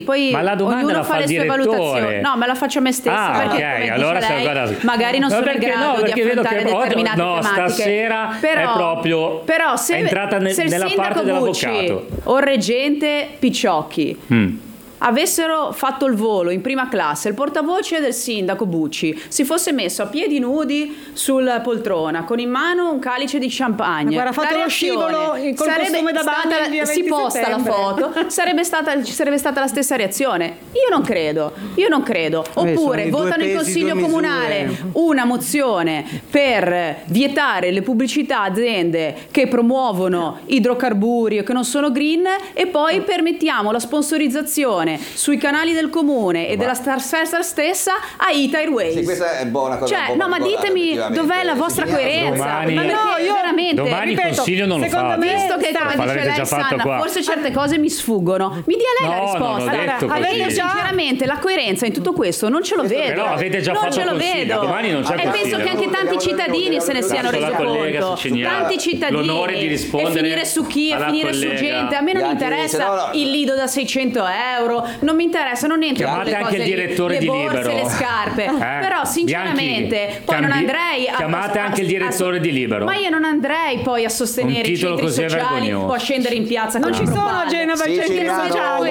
Poi ma la domanda ognuno la fa le sue direttore. valutazioni. No, me la faccio a me stessa perché ok, come allora dice lei, guarda, magari non sono in grado di vedo affrontare determinate tematiche. Stasera però, è proprio se, è entrata se nella parte Bucci dell'avvocato o il reggente Picciocchi avessero fatto il volo in prima classe, il portavoce del sindaco Bucci si fosse messo a piedi nudi sulla poltrona con in mano un calice di champagne, guarda, ha fatto lo scivolo col costume da bagno in via 20 si posta settembre. la foto, sarebbe stata la stessa reazione. Io non credo. Oppure votano in consiglio comunale una mozione per vietare le pubblicità a aziende che promuovono idrocarburi o che non sono green, e poi permettiamo la sponsorizzazione sui canali del comune e della Star stessa a Ita Airways. Sì, questa è buona cosa. Cioè, no, ma ditemi dov'è la vostra coerenza? Io veramente, domani il ripeto, consiglio non lo fa. visto che come dice lei, Sanna, forse certe cose mi sfuggono. Mi dia lei la risposta. Io sinceramente la coerenza in tutto questo non ce lo vedo. Però avete già fatto ce lo consiglio, vedo. domani non c'è E penso che anche tanti cittadini se ne siano resi conto. Tanti cittadini. L'onore di rispondere. E finire su chi, e finire su gente. A me non mi interessa il lido da 600 euro, non mi interessa, non entro in quelle cose, anche il direttore le di borse, Libero. le scarpe. Però sinceramente poi non andrei chiamate anche il direttore di Libero. Ma io non andrei poi a sostenere i centri sociali o a scendere in piazza. Non ci sono a Genova i centri sociali.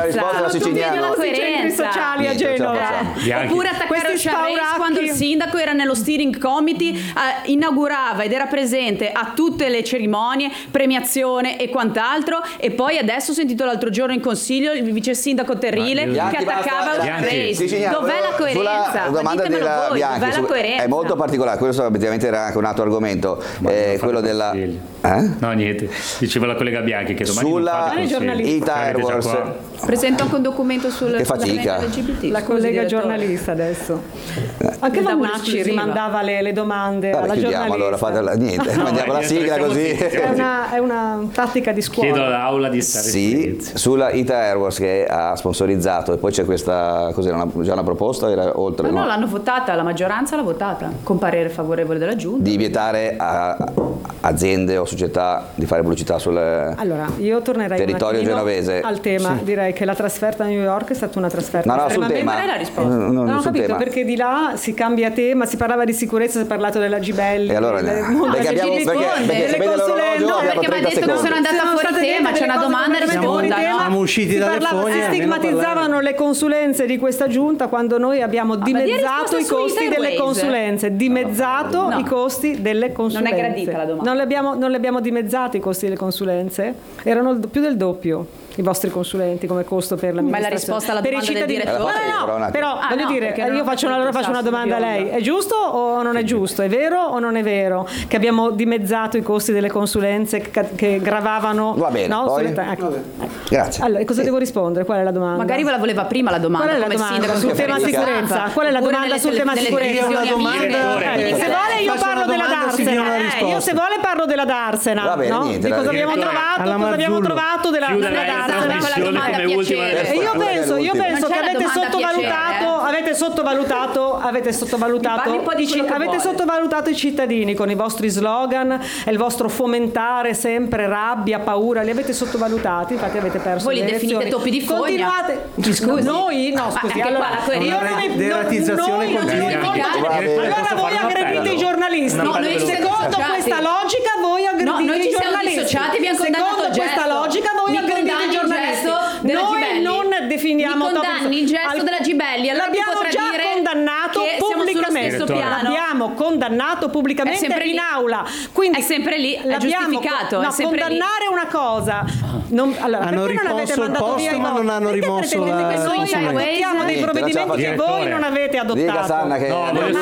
La coerenza. Sociali a Genova. Oppure attaccare Charles quando il sindaco era nello steering committee, inaugurava ed era presente a tutte le cerimonie, premiazione e quant'altro, e poi adesso ho sentito l'altro giorno in consiglio il vice sindaco Terrile che attaccava Race. Dov'è la coerenza? Sulla Bianchi, dov'è la coerenza? è molto particolare, questo obiettivamente era anche un altro argomento, quello della no, niente, diceva la collega Bianchi che domani sulla Ita Airways. Presento anche un documento sul fatica. LGBT. La collega giornalista adesso. Anche Vannacci rimandava le domande alla giornalista. Allora niente, mandiamo la sigla così. È una tattica di scuola. Chiedo all'aula di stare silenzio. Sulla Ita Airways che ha sponsorizzato, e poi c'è questa, cos'era, già una proposta? Era oltre, no, l'hanno votata, la maggioranza l'ha votata, con parere favorevole della Giunta. Di vietare a aziende o società di fare pubblicità sul io tornerei territorio genovese al tema. Direi che la trasferta a New York è stata una trasferta sul tema. Qual è la risposta? Non ho capito tema. Perché di là si cambia tema, si parlava di sicurezza, si è parlato della Gibelli, e allora delle consulenze. No, perché mi ha detto che sono andata fuori tema, c'è una domanda e risponda. Siamo usciti dalle fogne. Si stigmatizzavano le consulenze di questa giunta quando noi abbiamo dimezzato i costi delle consulenze. I costi delle consulenze. Non è gradita la domanda. Non le abbiamo dimezzati i costi delle consulenze? Erano più del doppio i vostri consulenti come costo per l'amministrazione. Ma è la risposta alla domanda del direttore? No, però voglio dire, io faccio una domanda a lei. È giusto o non è giusto? È vero o non è vero che abbiamo dimezzato i costi delle consulenze che gravavano? Va bene, grazie. Allora, e cosa devo rispondere? Qual è la domanda? Magari ve la voleva prima la domanda. Qual è la domanda sul tema sicurezza? Qual è la domanda sul tema sicurezza? Se vuole io parlo della Darsena. Io se vuole parlo della Darsena. Di cosa abbiamo trovato della Darsena. Io penso che avete sottovalutato i cittadini con i vostri slogan e il vostro fomentare sempre rabbia, paura, li avete sottovalutati, infatti avete perso le elezioni. Voi li definite topi di fogna. Scusi. Noi? No, scusi. Allora voi aggredite i giornalisti. Secondo questa logica voi aggredite i giornalisti. Secondo questa logica voi aggredite i giornalisti. Noi non definiamo il gesto della Gibelli. Allora l'abbiamo già condannato pubblicamente. L'abbiamo condannato pubblicamente in aula. Quindi è sempre lì, è giustificato. No, condannare una cosa. Hanno rimosso il posto, ma non hanno rimosso la. Noi adottiamo dei provvedimenti che voi non avete adottato. Dica Sanna che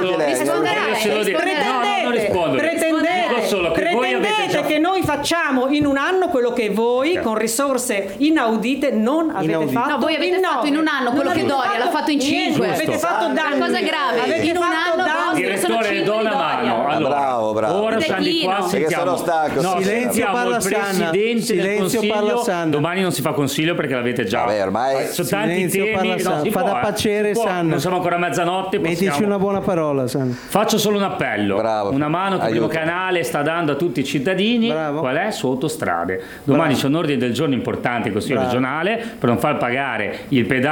pretendete che noi facciamo in un anno quello che voi con risorse inaudite non avete fatto. No, voi avete fatto in un anno quello che Doria l'ha fatto in 5. Avete fatto danni. La cosa è grave. In un anno direttore dona mano. Allora, bravo. Ora siamo di qua, sono stanco. Silenzio, parla Sanna. Silenzio, parla Sanna. Domani non si fa consiglio perché l'avete già. Vabbè, ormai sono tanti temi. Fa da pacere Sanna. Non siamo ancora a mezzanotte. Mettici una buona parola, Sanna. Faccio solo un appello. Bravo. Una mano che il primo canale sta dando a tutti i cittadini. Qual è? Su autostrade. Domani c'è un ordine del giorno importante in Consiglio regionale per non far pagare il pedaggio